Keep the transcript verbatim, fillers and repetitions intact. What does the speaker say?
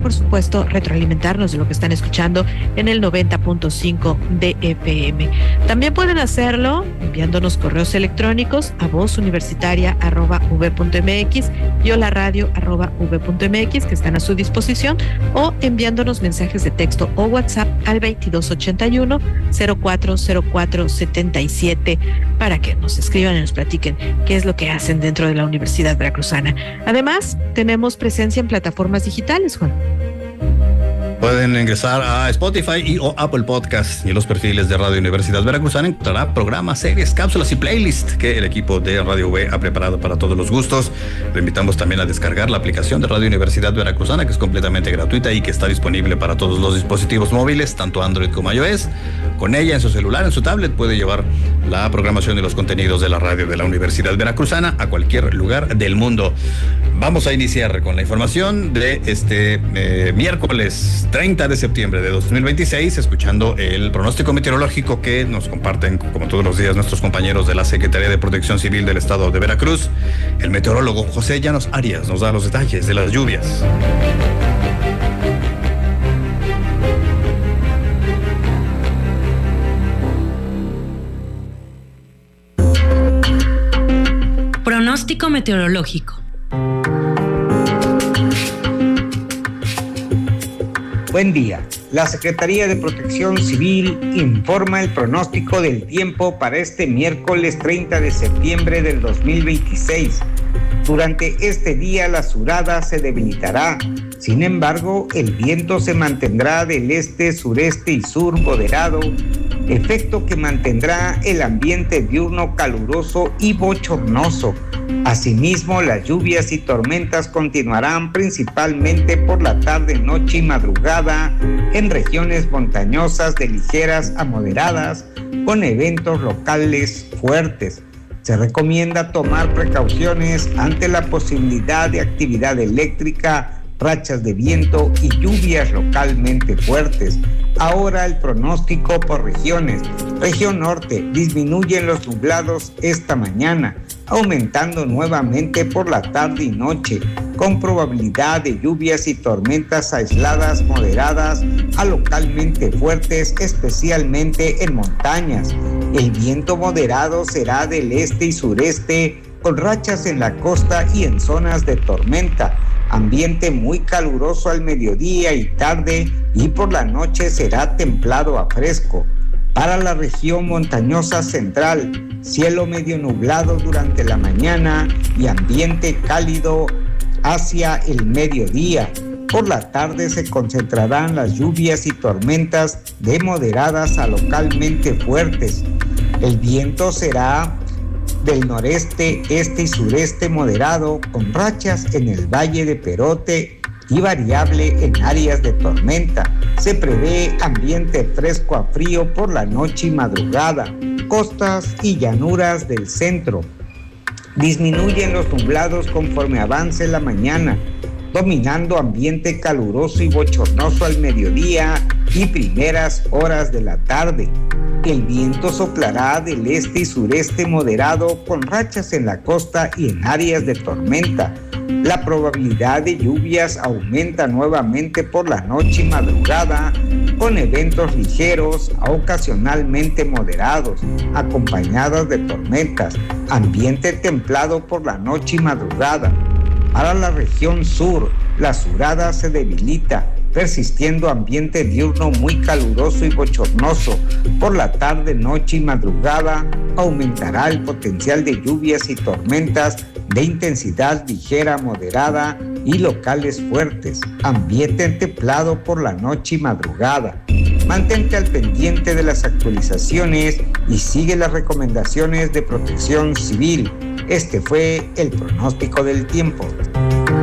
por supuesto, retroalimentarnos de lo que están escuchando en el noventa punto cinco de F M. También pueden hacerlo enviándonos correos electrónicos a voz universitaria arroba v punto m x y hola radio arroba v punto m x, que están a su disposición, o enviándonos mensajes de texto o WhatsApp al veintidós ochenta y uno cero cuatro cero cuatro setenta y siete para que nos escriban y nos platiquen qué es lo que hacen dentro de la Universidad Veracruzana. Además, tenemos presencia en plataformas digitales, Juan. Pueden ingresar a Spotify y o Apple Podcast, y en los perfiles de Radio Universidad Veracruzana encontrará programas, series, cápsulas y playlist que el equipo de Radio V ha preparado para todos los gustos. Le invitamos también a descargar la aplicación de Radio Universidad Veracruzana, que es completamente gratuita y que está disponible para todos los dispositivos móviles, tanto Android como iOS. Con ella, en su celular, en su tablet, puede llevar la programación y los contenidos de la radio de la Universidad Veracruzana a cualquier lugar del mundo. Vamos a iniciar con la información de este eh, miércoles treinta de septiembre de dos mil veintiséis, escuchando el pronóstico meteorológico que nos comparten, como todos los días, nuestros compañeros de la Secretaría de Protección Civil del Estado de Veracruz. El meteorólogo José Llanos Arias nos da los detalles de las lluvias. Pronóstico meteorológico. Buen día. La Secretaría de Protección Civil informa el pronóstico del tiempo para este miércoles treinta de septiembre del dos mil veintiséis. Durante este día la surada se debilitará. Sin embargo, el viento se mantendrá del este, sureste y sur moderado, efecto que mantendrá el ambiente diurno caluroso y bochornoso. Asimismo, las lluvias y tormentas continuarán principalmente por la tarde, noche y madrugada en regiones montañosas de ligeras a moderadas, con eventos locales fuertes. Se recomienda tomar precauciones ante la posibilidad de actividad eléctrica, rachas de viento y lluvias localmente fuertes. Ahora el pronóstico por regiones. Región norte, disminuyen los nublados esta mañana, aumentando nuevamente por la tarde y noche, con probabilidad de lluvias y tormentas aisladas moderadas a localmente fuertes, especialmente en montañas. El viento moderado será del este y sureste, con rachas en la costa y en zonas de tormenta. Ambiente muy caluroso al mediodía y tarde, y por la noche será templado a fresco. Para la región montañosa central, cielo medio nublado durante la mañana y ambiente cálido hacia el mediodía. Por la tarde se concentrarán las lluvias y tormentas de moderadas a localmente fuertes. El viento será del noreste, este y sureste moderado, con rachas en el Valle de Perote y variable en áreas de tormenta. Se prevé ambiente fresco a frío por la noche y madrugada. Costas y llanuras del centro. Disminuyen los nublados conforme avance la mañana, dominando ambiente caluroso y bochornoso al mediodía y primeras horas de la tarde. El viento soplará del este y sureste moderado, con rachas en la costa y en áreas de tormenta. La probabilidad de lluvias aumenta nuevamente por la noche y madrugada, con eventos ligeros a ocasionalmente moderados, acompañadas de tormentas. Ambiente templado por la noche y madrugada. Para la región sur, la surada se debilita, persistiendo ambiente diurno muy caluroso y bochornoso. Por la tarde, noche y madrugada aumentará el potencial de lluvias y tormentas de intensidad ligera, moderada y locales fuertes. Ambiente templado por la noche y madrugada. Mantente al pendiente de las actualizaciones y sigue las recomendaciones de Protección Civil. Este fue el pronóstico del tiempo.